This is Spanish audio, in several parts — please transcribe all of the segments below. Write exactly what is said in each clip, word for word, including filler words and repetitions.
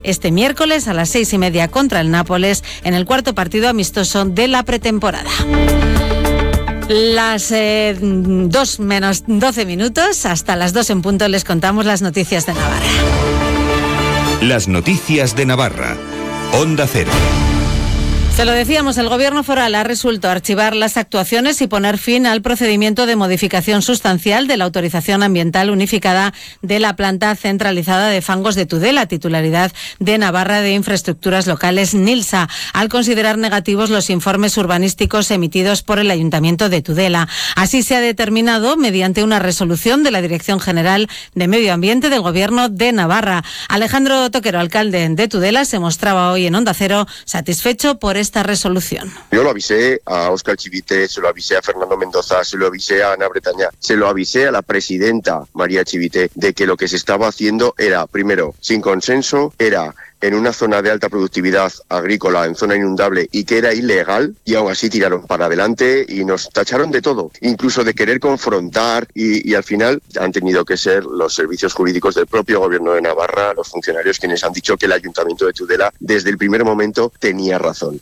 este miércoles a las seis y media contra el Nápoles en el cuarto partido amistoso de la pretemporada. Las eh, dos menos doce minutos, hasta las dos en punto les contamos las noticias de Navarra. Las noticias de Navarra. Onda Cero. Se lo decíamos, el Gobierno foral ha resuelto archivar las actuaciones y poner fin al procedimiento de modificación sustancial de la autorización ambiental unificada de la planta centralizada de fangos de Tudela, titularidad de Navarra de Infraestructuras Locales NILSA, al considerar negativos los informes urbanísticos emitidos por el Ayuntamiento de Tudela. Así se ha determinado mediante una resolución de la Dirección General de Medio Ambiente del Gobierno de Navarra. Alejandro Toquero, alcalde de Tudela, se mostraba hoy en Onda Cero satisfecho por esta resolución. Yo lo avisé a Óscar Chivite, se lo avisé a Fernando Mendoza, se lo avisé a Ana Bretaña, se lo avisé a la presidenta María Chivite de que lo que se estaba haciendo era, primero, sin consenso, era en una zona de alta productividad agrícola, en zona inundable, y que era ilegal, y aún así tiraron para adelante y nos tacharon de todo, incluso de querer confrontar, y, y al final han tenido que ser los servicios jurídicos del propio Gobierno de Navarra, los funcionarios, quienes han dicho que el Ayuntamiento de Tudela desde el primer momento tenía razón.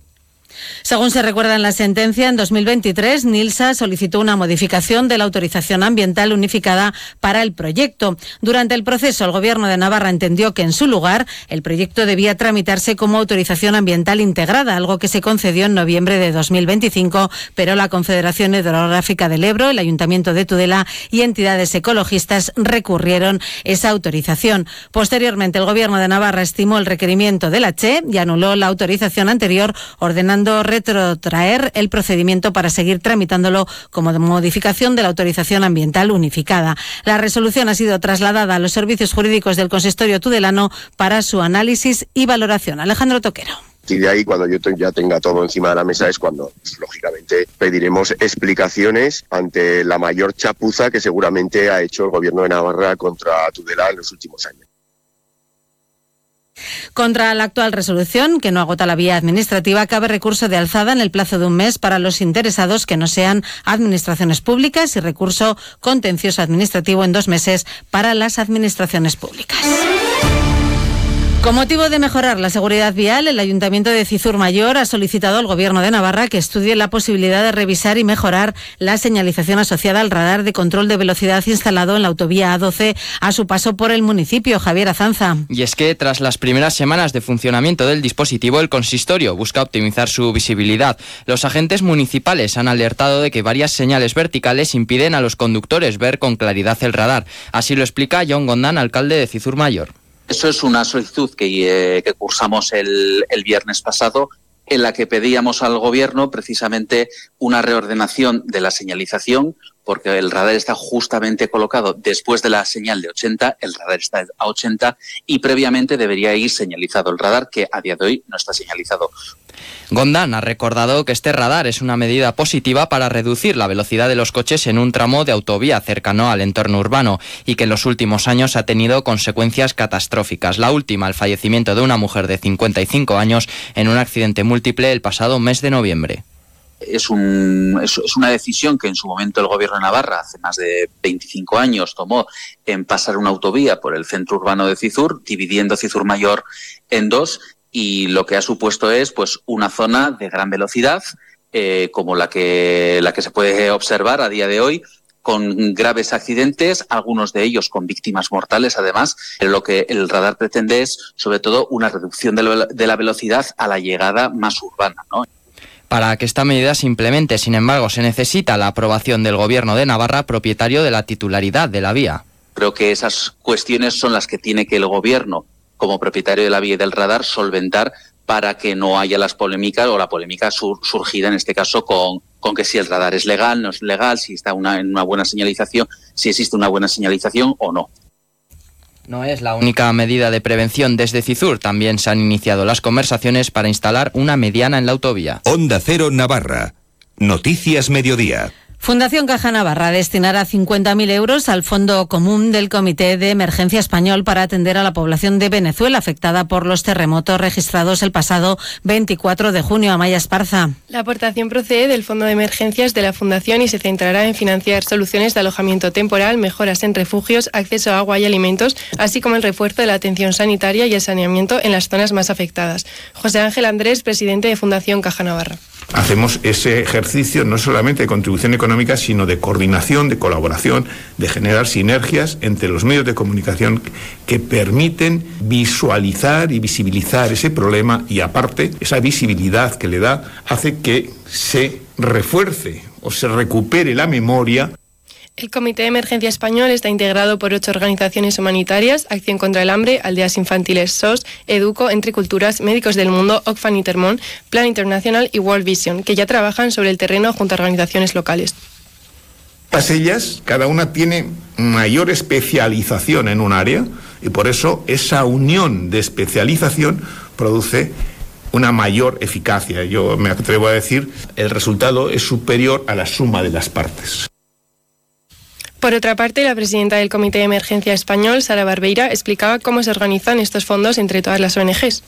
Según se recuerda en la sentencia, en dos mil veintitrés, NILSA solicitó una modificación de la autorización ambiental unificada para el proyecto. Durante el proceso, el Gobierno de Navarra entendió que, en su lugar, el proyecto debía tramitarse como autorización ambiental integrada, algo que se concedió en noviembre de dos mil veinticinco, pero la Confederación Hidrográfica del Ebro, el Ayuntamiento de Tudela y entidades ecologistas recurrieron esa autorización. Posteriormente, el Gobierno de Navarra estimó el requerimiento de la CHE y anuló la autorización anterior, ordenando retrotraer el procedimiento para seguir tramitándolo como modificación de la autorización ambiental unificada. La resolución ha sido trasladada a los servicios jurídicos del consistorio tudelano para su análisis y valoración. Alejandro Toquero. Y de ahí, cuando yo ya tenga todo encima de la mesa, es cuando, pues, lógicamente, pediremos explicaciones ante la mayor chapuza que seguramente ha hecho el Gobierno de Navarra contra Tudela en los últimos años. Contra la actual resolución, que no agota la vía administrativa, cabe recurso de alzada en el plazo de un mes para los interesados que no sean administraciones públicas y recurso contencioso administrativo en dos meses para las administraciones públicas. Con motivo de mejorar la seguridad vial, el Ayuntamiento de Cizur Mayor ha solicitado al Gobierno de Navarra que estudie la posibilidad de revisar y mejorar la señalización asociada al radar de control de velocidad instalado en la autovía A doce a su paso por el municipio. Javier Azanza. Y es que tras las primeras semanas de funcionamiento del dispositivo, el consistorio busca optimizar su visibilidad. Los agentes municipales han alertado de que varias señales verticales impiden a los conductores ver con claridad el radar. Así lo explica John Gondán, alcalde de Cizur Mayor. Eso es una solicitud que, eh, que cursamos el, el viernes pasado, en la que pedíamos al Gobierno precisamente una reordenación de la señalización, porque el radar está justamente colocado después de la señal de ochenta, el radar está a ochenta y previamente debería ir señalizado el radar, que a día de hoy no está señalizado. Gondán ha recordado que este radar es una medida positiva para reducir la velocidad de los coches en un tramo de autovía cercano al entorno urbano y que en los últimos años ha tenido consecuencias catastróficas. La última, el fallecimiento de una mujer de cincuenta y cinco años en un accidente múltiple el pasado mes de noviembre. Es, un, es, es una decisión que en su momento el Gobierno de Navarra, hace más de veinticinco años, tomó en pasar una autovía por el centro urbano de Cizur, dividiendo Cizur Mayor en dos, y lo que ha supuesto es pues una zona de gran velocidad, eh, como la que, la que se puede observar a día de hoy, con graves accidentes, algunos de ellos con víctimas mortales además. Lo que el radar pretende es, sobre todo, una reducción de, lo, de la velocidad a la llegada más urbana, ¿no? Para que esta medida se implemente, sin embargo, se necesita la aprobación del Gobierno de Navarra, propietario de la titularidad de la vía. Creo que esas cuestiones son las que tiene que el Gobierno, como propietario de la vía y del radar, solventar para que no haya las polémicas o la polémica sur, surgida en este caso con, con que si el radar es legal, no es legal, si está una, en una buena señalización, si existe una buena señalización o no. No es la única medida de prevención. Desde Cizur también se han iniciado las conversaciones para instalar una mediana en la autovía. Onda Cero Navarra. Noticias Mediodía. Fundación Caja Navarra destinará cincuenta mil euros al Fondo Común del Comité de Emergencia Español para atender a la población de Venezuela afectada por los terremotos registrados el pasado veinticuatro de junio. Amaya Esparza. La aportación procede del Fondo de Emergencias de la Fundación y se centrará en financiar soluciones de alojamiento temporal, mejoras en refugios, acceso a agua y alimentos, así como el refuerzo de la atención sanitaria y el saneamiento en las zonas más afectadas. José Ángel Andrés, presidente de Fundación Caja Navarra. Hacemos ese ejercicio no solamente de contribución económica, sino de coordinación, de colaboración, de generar sinergias entre los medios de comunicación que permiten visualizar y visibilizar ese problema, y aparte esa visibilidad que le da hace que se refuerce o se recupere la memoria. El Comité de Emergencia Español está integrado por ocho organizaciones humanitarias: Acción contra el Hambre, Aldeas Infantiles S O S, Educo, Entre Culturas, Médicos del Mundo, Oxfam Intermón, Plan Internacional y World Vision, que ya trabajan sobre el terreno junto a organizaciones locales. Todas ellas, cada una tiene mayor especialización en un área, y por eso esa unión de especialización produce una mayor eficacia. Yo me atrevo a decir, el resultado es superior a la suma de las partes. Por otra parte, la presidenta del Comité de Emergencia Español, Sara Barbeira, explicaba cómo se organizan estos fondos entre todas las O N Ges.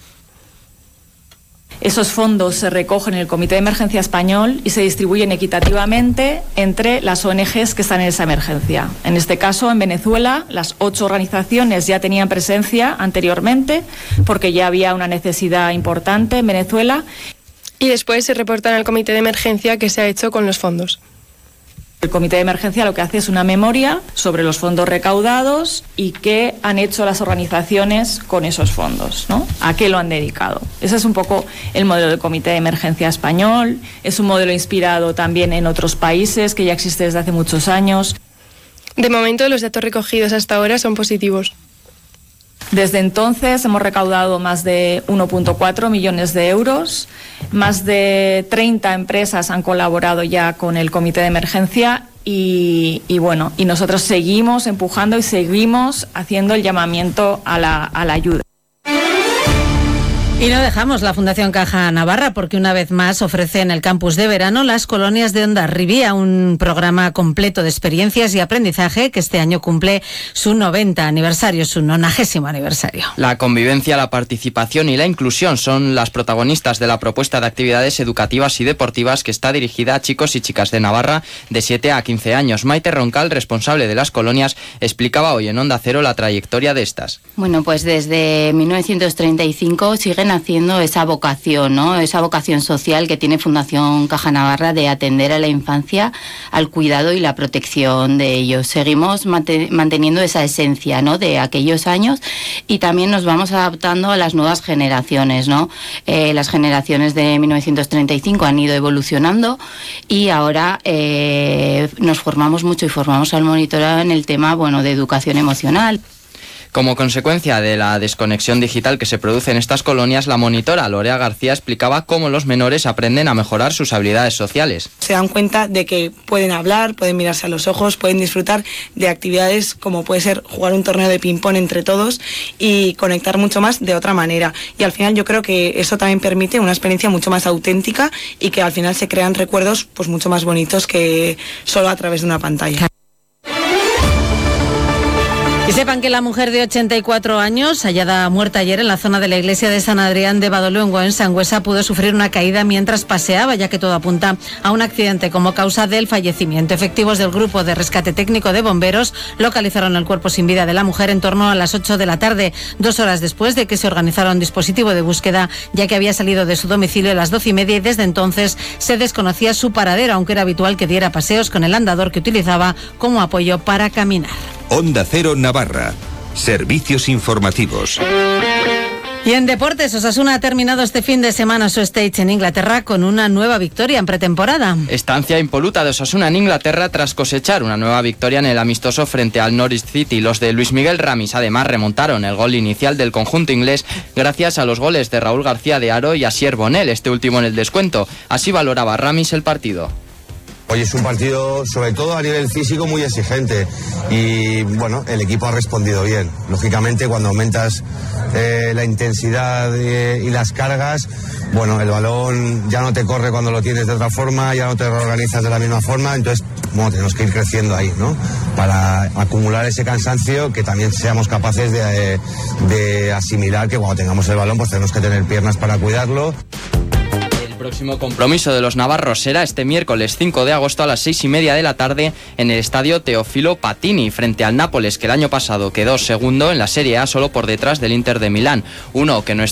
Esos fondos se recogen en el Comité de Emergencia Español y se distribuyen equitativamente entre las O N Ges que están en esa emergencia. En este caso, en Venezuela, las ocho organizaciones ya tenían presencia anteriormente porque ya había una necesidad importante en Venezuela. Y después se reportan al Comité de Emergencia qué se ha hecho con los fondos. El Comité de Emergencia lo que hace es una memoria sobre los fondos recaudados y qué han hecho las organizaciones con esos fondos, ¿no? ¿A qué lo han dedicado? Ese es un poco el modelo del Comité de Emergencia Español. Es un modelo inspirado también en otros países que ya existe desde hace muchos años. De momento, los datos recogidos hasta ahora son positivos. Desde entonces hemos recaudado más de uno punto cuatro millones de euros, más de treinta empresas han colaborado ya con el Comité de Emergencia y, y bueno, y nosotros seguimos empujando y seguimos haciendo el llamamiento a la, a la ayuda. Y no dejamos la Fundación Caja Navarra porque una vez más ofrece en el campus de verano las colonias de Hondarribia, un programa completo de experiencias y aprendizaje que este año cumple su noventa aniversario, su nonagésimo aniversario. La convivencia, la participación y la inclusión son las protagonistas de la propuesta de actividades educativas y deportivas que está dirigida a chicos y chicas de Navarra de siete a quince años. Maite Roncal, responsable de las colonias, explicaba hoy en Onda Cero la trayectoria de estas. Bueno, pues desde mil novecientos treinta y cinco siguen haciendo esa vocación, ¿no? Esa vocación social que tiene Fundación Caja Navarra de atender a la infancia, al cuidado y la protección de ellos. Seguimos manteniendo esa esencia, ¿no?, de aquellos años, y también nos vamos adaptando a las nuevas generaciones, ¿no? Eh, las generaciones de mil novecientos treinta y cinco han ido evolucionando y ahora eh, nos formamos mucho y formamos al monitorado en el tema, bueno, de educación emocional. Como consecuencia de la desconexión digital que se produce en estas colonias, la monitora Lorea García explicaba cómo los menores aprenden a mejorar sus habilidades sociales. Se dan cuenta de que pueden hablar, pueden mirarse a los ojos, pueden disfrutar de actividades como puede ser jugar un torneo de ping-pong entre todos y conectar mucho más de otra manera. Y al final yo creo que eso también permite una experiencia mucho más auténtica y que al final se crean recuerdos pues mucho más bonitos que solo a través de una pantalla. Y sepan que la mujer de ochenta y cuatro años, hallada muerta ayer en la zona de la iglesia de San Adrián de Badolengo, en Sangüesa, pudo sufrir una caída mientras paseaba, ya que todo apunta a un accidente como causa del fallecimiento. Efectivos del Grupo de Rescate Técnico de Bomberos localizaron el cuerpo sin vida de la mujer en torno a las ocho de la tarde, dos horas después de que se organizara un dispositivo de búsqueda, ya que había salido de su domicilio a las doce y media y desde entonces se desconocía su paradero, aunque era habitual que diera paseos con el andador que utilizaba como apoyo para caminar. Onda Cero Navarra. Servicios informativos. Y en deportes, Osasuna ha terminado este fin de semana su stage en Inglaterra con una nueva victoria en pretemporada. Estancia impoluta de Osasuna en Inglaterra tras cosechar una nueva victoria en el amistoso frente al Norwich City. Los de Luis Miguel Ramis además remontaron el gol inicial del conjunto inglés gracias a los goles de Raúl García de Haro y Asier Bonel, este último en el descuento. Así valoraba Ramis el partido. Hoy es un partido, sobre todo a nivel físico, muy exigente y bueno, el equipo ha respondido bien. Lógicamente, cuando aumentas eh, la intensidad eh, y las cargas, bueno, el balón ya no te corre cuando lo tienes de otra forma, ya no te organizas de la misma forma, entonces bueno, tenemos que ir creciendo ahí, ¿no? Para acumular ese cansancio, que también seamos capaces de, de asimilar que cuando tengamos el balón pues tenemos que tener piernas para cuidarlo. El próximo compromiso de los navarros será este miércoles cinco de agosto a las seis y media de la tarde en el estadio Teofilo Patini, frente al Nápoles, que el año pasado quedó segundo en la Serie A solo por detrás del Inter de Milán. Uno que no está